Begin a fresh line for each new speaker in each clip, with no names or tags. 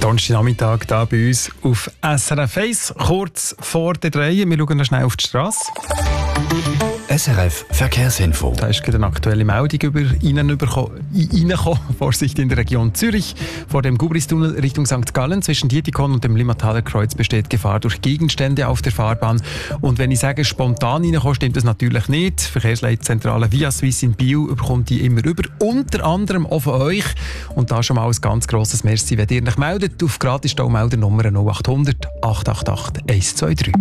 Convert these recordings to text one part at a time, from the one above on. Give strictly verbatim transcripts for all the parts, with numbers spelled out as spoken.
Donnerstagnachmittag hier bei uns auf S R F eins, kurz vor der drei. Wir schauen noch schnell auf die Straße.
S R F Verkehrsinfo.
Da ist gerade eine aktuelle Meldung über reingekommen. Vorsicht in der Region Zürich. Vor dem Gubristunnel Richtung Sankt Gallen zwischen Dietikon und dem Limmataler Kreuz besteht Gefahr durch Gegenstände auf der Fahrbahn. Und wenn ich sage, spontan reinkommen, stimmt das natürlich nicht. Die Verkehrsleitzentrale Via Suisse in Biel bekommt die immer über. Unter anderem auch von euch. Und da schon mal ein ganz grosses Merci, wenn ihr euch meldet auf Gratis-Staumelder-Nummer null acht hundert acht acht acht eins zwei drei.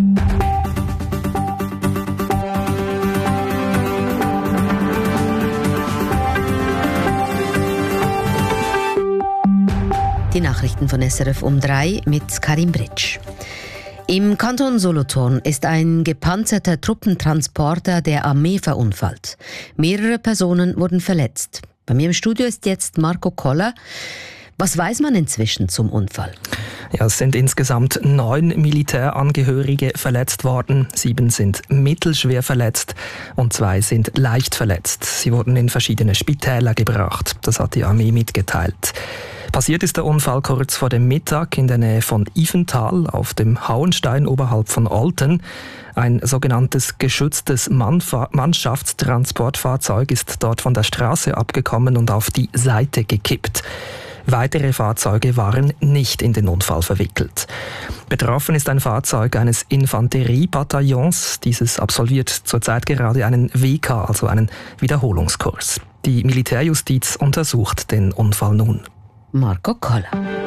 Die Nachrichten von S R F um drei mit Karim Britsch. Im Kanton Solothurn ist ein gepanzerter Truppentransporter der Armee verunfallt. Mehrere Personen wurden verletzt. Bei mir im Studio ist jetzt Marco Koller. Was weiß man inzwischen zum Unfall?
Ja, es sind insgesamt neun Militärangehörige verletzt worden. Sieben sind mittelschwer verletzt und zwei sind leicht verletzt. Sie wurden in verschiedene Spitäler gebracht. Das hat die Armee mitgeteilt. Passiert ist der Unfall kurz vor dem Mittag in der Nähe von Ivental auf dem Hauenstein oberhalb von Olten. Ein sogenanntes geschütztes Mannfa- Mannschaftstransportfahrzeug ist dort von der Straße abgekommen und auf die Seite gekippt. Weitere Fahrzeuge waren nicht in den Unfall verwickelt. Betroffen ist ein Fahrzeug eines Infanteriebataillons. Dieses absolviert zurzeit gerade einen W K, also einen Wiederholungskurs. Die Militärjustiz untersucht den Unfall nun.
Marco Koller.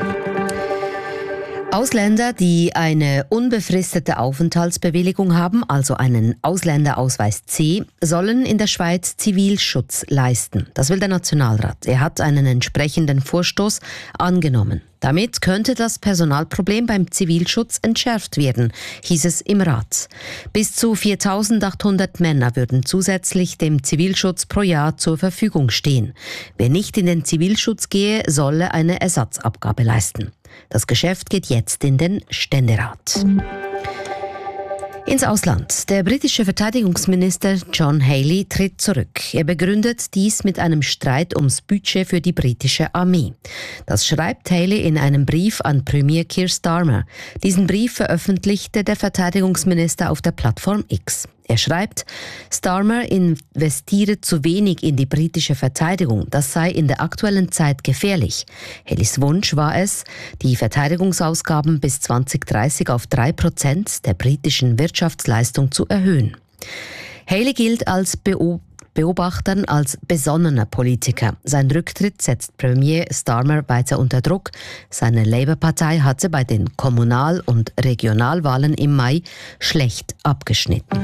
Ausländer, die eine unbefristete Aufenthaltsbewilligung haben, also einen Ausländerausweis C, sollen in der Schweiz Zivilschutz leisten. Das will der Nationalrat. Er hat einen entsprechenden Vorstoß angenommen. Damit könnte das Personalproblem beim Zivilschutz entschärft werden, hieß es im Rat. Bis zu viertausendachthundert Männer würden zusätzlich dem Zivilschutz pro Jahr zur Verfügung stehen. Wer nicht in den Zivilschutz gehe, solle eine Ersatzabgabe leisten. Das Geschäft geht jetzt in den Ständerat. Ins Ausland. Der britische Verteidigungsminister John Healey tritt zurück. Er begründet dies mit einem Streit ums Budget für die britische Armee. Das schreibt Healey in einem Brief an Premier Keir Starmer. Diesen Brief veröffentlichte der Verteidigungsminister auf der Plattform X. Er schreibt, Starmer investiere zu wenig in die britische Verteidigung. Das sei in der aktuellen Zeit gefährlich. Haleys Wunsch war es, die Verteidigungsausgaben bis zwanzig dreißig auf drei Prozent der britischen Wirtschaftsleistung zu erhöhen. Haley gilt als Beobachter Beobachtern als besonnener Politiker. Sein Rücktritt setzt Premier Starmer weiter unter Druck. Seine Labour-Partei hatte bei den Kommunal- und Regionalwahlen im Mai schlecht abgeschnitten.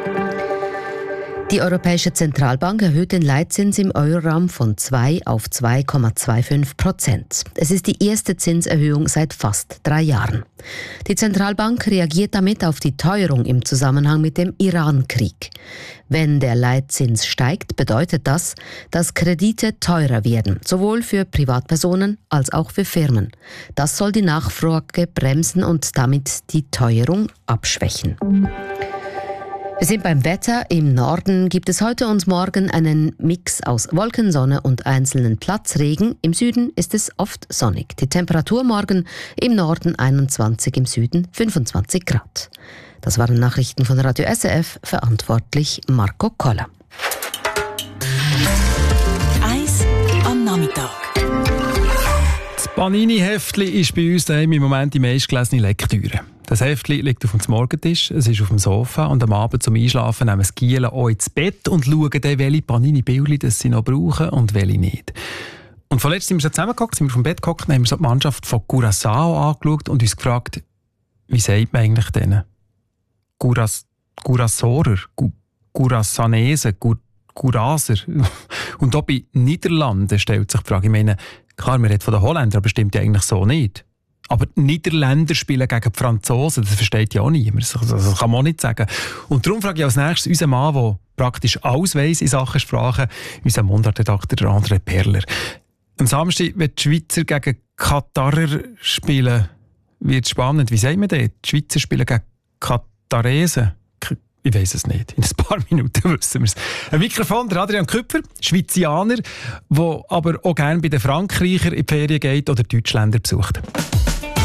Die Europäische Zentralbank erhöht den Leitzins im Euroraum von zwei auf zwei Komma fünfundzwanzig Prozent. Es ist die erste Zinserhöhung seit fast drei Jahren. Die Zentralbank reagiert damit auf die Teuerung im Zusammenhang mit dem Iran-Krieg. Wenn der Leitzins steigt, bedeutet das, dass Kredite teurer werden, sowohl für Privatpersonen als auch für Firmen. Das soll die Nachfrage bremsen und damit die Teuerung abschwächen. Wir sind beim Wetter. Im Norden gibt es heute und morgen einen Mix aus Wolken, Sonne und einzelnen Platzregen. Im Süden ist es oft sonnig. Die Temperatur morgen im Norden einundzwanzig, im Süden fünfundzwanzig Grad. Das waren Nachrichten von Radio S R F, verantwortlich Marco Koller.
Eins am Nachmittag.
Das Panini-Heftli ist bei uns daheim im Moment die meistgelesene Lektüre. Das Heftli liegt auf dem Morgentisch, es ist auf dem Sofa und am Abend zum Einschlafen nehmen das Gielen auch ins Bett und schauen dann, welche Panini-Bildchen sie noch brauchen und welche nicht. Und vorletzt sind wir so zusammengehockt, sind wir vom Bett gehockt, haben wir so die Mannschaft von Curaçao angeschaut und uns gefragt, wie sagt man eigentlich denen? Curas, Curaçaoer, Curaçanesen, Curaser. Und auch bei Niederlanden stellt sich die Frage, ich meine, klar, man redet von den Holländern, aber stimmt ja eigentlich so nicht. Aber die Niederländer spielen gegen die Franzosen, das versteht ja auch niemand. Das, das kann man auch nicht sagen. Und darum frage ich als nächstes unseren Mann, der praktisch alles weiss in Sachen Sprache, unseren Mundartredakteur André Perler. Am Samstag, wenn die Schweizer gegen Katarer spielen, wird es spannend. Wie sagt man das? Die Schweizer spielen gegen Kataresen. Ich weiss es nicht. In ein paar Minuten wissen wir es. Ein Mikrofon, der Adrian Küpfer, Schweizianer, der aber auch gerne bei den Frankreichern in die Ferien geht oder Deutschländer besucht.